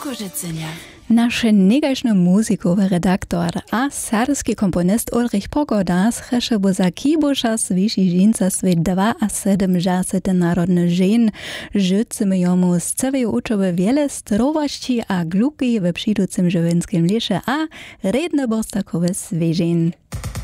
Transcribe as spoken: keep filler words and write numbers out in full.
Kożycenia. Nasz negaśny muzikowy redaktor a serbski komponist Ulrich Pogoda schreše bo za kibuša sviši žencastve dvainsedemdesiate narodny žen. Życzymy jomu z całej uczoby wiele zdrowości a gluki w przyjducym żywienskim lesie a redne bostakowe zwierzeń.